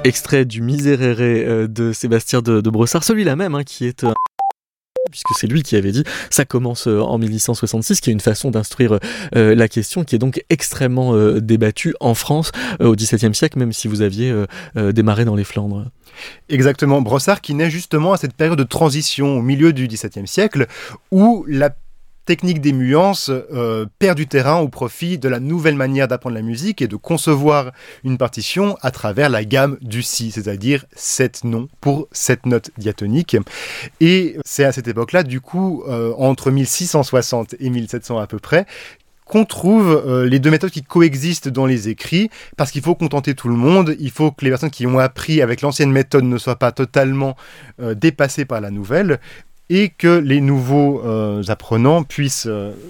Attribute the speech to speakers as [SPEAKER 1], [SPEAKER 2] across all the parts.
[SPEAKER 1] Extrait du Miserere de Sébastien de Brossard, celui-là même qui est... puisque c'est lui qui avait dit ça commence en 1866, qui est une façon d'instruire la question qui est donc extrêmement débattue en France au XVIIe siècle, même si vous aviez démarré dans les Flandres.
[SPEAKER 2] Exactement, Brossard qui naît justement à cette période de transition au milieu du XVIIe siècle où la technique des nuances perd du terrain au profit de la nouvelle manière d'apprendre la musique et de concevoir une partition à travers la gamme du si, c'est-à-dire 7 noms pour 7 notes diatoniques. Et c'est à cette époque-là, du coup, entre 1660 et 1700 à peu près, qu'on trouve les deux méthodes qui coexistent dans les écrits, parce qu'il faut contenter tout le monde, il faut que les personnes qui ont appris avec l'ancienne méthode ne soient pas totalement dépassées par la nouvelle, et que les nouveaux apprenants puissent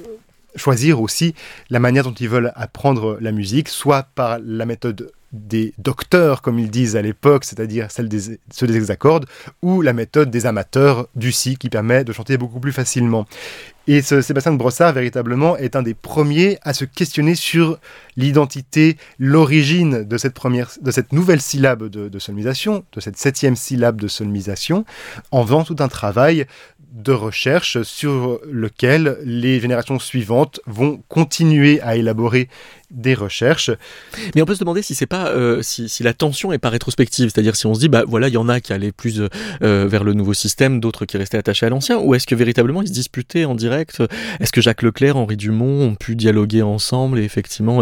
[SPEAKER 2] choisir aussi la manière dont ils veulent apprendre la musique, soit par la méthode des docteurs, comme ils disent à l'époque, c'est-à-dire ceux des hexacordes, ou la méthode des amateurs du si, qui permet de chanter beaucoup plus facilement. Et Sébastien de Brossard, véritablement, est un des premiers à se questionner sur l'identité, l'origine de cette nouvelle syllabe de solmisation, de cette 7e syllabe de solmisation, en faisant tout un travail de recherche sur lequel les générations suivantes vont continuer à élaborer des recherches.
[SPEAKER 1] Mais on peut se demander si c'est pas si la tension est pas rétrospective, c'est-à-dire si on se dit voilà, il y en a qui allaient plus vers le nouveau système, d'autres qui restaient attachés à l'ancien, ou est-ce que véritablement ils se disputaient en direct? Est-ce que Jacques Leclerc, Henri Dumont ont pu dialoguer ensemble et effectivement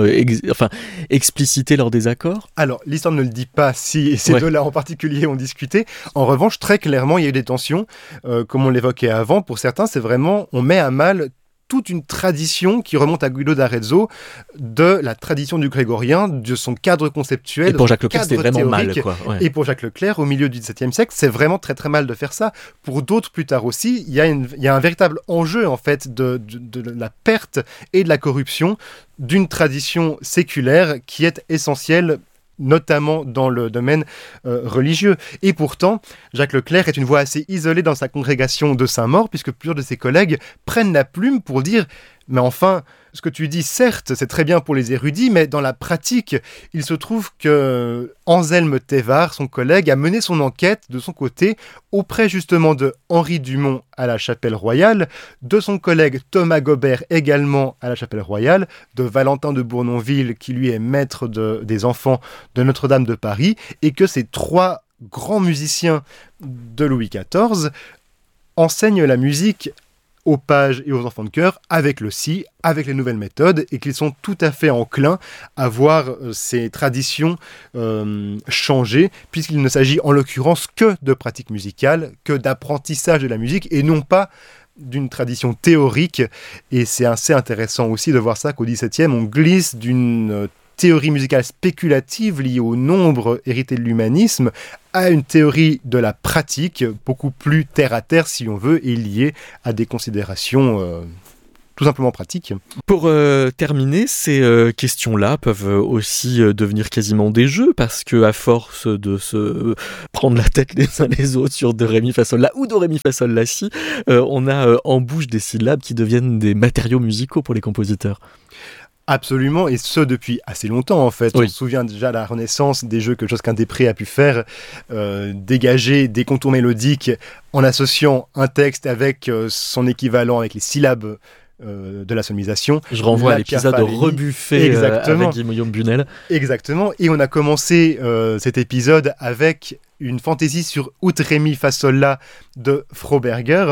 [SPEAKER 1] expliciter leurs désaccords?
[SPEAKER 2] Alors, l'histoire ne le dit pas si ces deux-là en particulier ont discuté. En revanche, très clairement, il y a eu des tensions, comme on l'évoquait avant. Pour certains, c'est vraiment, on met à mal toute une tradition qui remonte à Guido d'Arezzo, de la tradition du grégorien, de son cadre conceptuel.
[SPEAKER 1] Et pour Jacques Leclerc, c'était vraiment mal, quoi. Ouais.
[SPEAKER 2] Et pour Jacques Leclerc, au milieu du XVIIe siècle, c'est vraiment très très mal de faire ça. Pour d'autres, plus tard aussi, il y a un véritable enjeu, en fait, de la perte et de la corruption d'une tradition séculaire qui est essentielle, notamment dans le domaine religieux. Et pourtant, Jacques Leclerc est une voix assez isolée dans sa congrégation de Saint-Maur, puisque plusieurs de ses collègues prennent la plume pour dire « Mais enfin, ce que tu dis, certes, c'est très bien pour les érudits, mais dans la pratique, il se trouve que Anselme Thévard, son collègue, a mené son enquête de son côté auprès justement de Henri Dumont à la Chapelle Royale, de son collègue Thomas Gobert également à la Chapelle Royale, de Valentin de Bournonville qui lui est maître des enfants de Notre-Dame de Paris, et que ces 3 grands musiciens de Louis XIV enseignent la musique aux pages et aux enfants de chœur avec le si, avec les nouvelles méthodes, et qu'ils sont tout à fait enclins à voir ces traditions changer, puisqu'il ne s'agit en l'occurrence que de pratique musicale, que d'apprentissage de la musique, et non pas d'une tradition théorique. Et c'est assez intéressant aussi de voir ça qu'au XVIIe, on glisse d'une théorie musicale spéculative liée au nombre hérité de l'humanisme à une théorie de la pratique beaucoup plus terre-à-terre, si on veut, et liée à des considérations tout simplement pratiques.
[SPEAKER 1] Pour terminer, ces questions-là peuvent aussi devenir quasiment des jeux, parce que à force de se prendre la tête les uns les autres sur do, ré, mi, fa, sol, la ou do, ré, mi, fa, sol, la, si, on a en bouche des syllabes qui deviennent des matériaux musicaux pour les compositeurs.
[SPEAKER 2] Absolument, et ce depuis assez longtemps en fait. Oui. On se souvient déjà de la Renaissance, des jeux que Josquin des Prés a pu faire, dégager des contours mélodiques en associant un texte avec son équivalent, avec les syllabes de la solmisation.
[SPEAKER 1] Je renvoie à l'épisode de Rebuffé avec Guillaume Bunel.
[SPEAKER 2] Exactement, et on a commencé cet épisode avec une fantaisie sur Ut Ré Mi Fa Sol La de Froberger.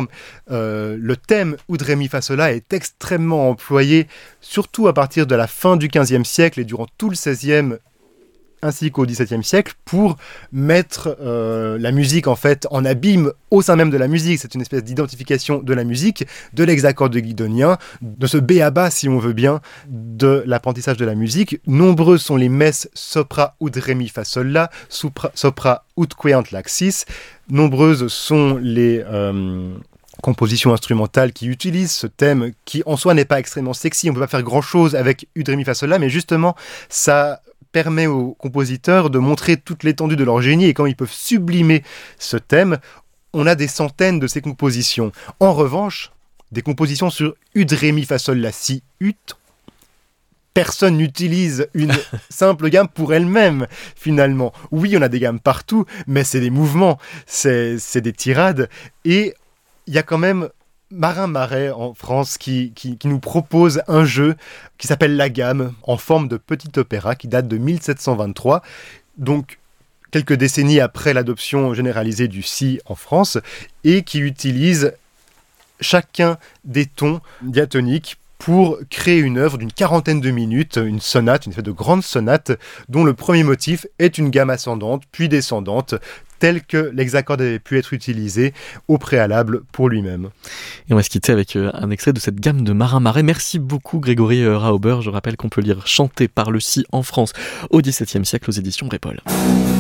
[SPEAKER 2] Le thème Ut Ré Mi Fa Sol La est extrêmement employé, surtout à partir de la fin du XVe siècle et durant tout le XVIe ainsi qu'au XVIIe siècle, pour mettre la musique en fait en abîme au sein même de la musique. C'est une espèce d'identification de la musique, de l'hexacorde guidonien, de ce b.a.-ba, si on veut bien, de l'apprentissage de la musique. Nombreux sont les messes sopra ut ré mi fa sol la, sopra ut queant laxis. Nombreuses sont les compositions instrumentales qui utilisent ce thème, qui en soi n'est pas extrêmement sexy. On ne peut pas faire grand-chose avec ut ré mi fa sol la, mais justement, ça permet aux compositeurs de montrer toute l'étendue de leur génie et quand ils peuvent sublimer ce thème. On a des centaines de ces compositions. En revanche, des compositions sur ut, ré, mi, fa, sol, la, si, ut, personne n'utilise une simple gamme pour elle-même, finalement. Oui, on a des gammes partout, mais c'est des mouvements, c'est des tirades. Et il y a quand même Marin Marais en France qui nous propose un jeu qui s'appelle La Gamme, en forme de petit opéra, qui date de 1723. Donc, quelques décennies après l'adoption généralisée du si en France, et qui utilise chacun des tons diatoniques pour créer une œuvre d'une 40aine de minutes, une sonate, une espèce de grande sonate, dont le premier motif est une gamme ascendante, puis descendante, tel que l'hexacorde avait pu être utilisé au préalable pour lui-même.
[SPEAKER 1] Et on va se quitter avec un extrait de cette gamme de Marin Marais. Merci beaucoup Grégory Rauber. Je rappelle qu'on peut lire Chanté par le si en France au XVIIe siècle aux éditions Brépol.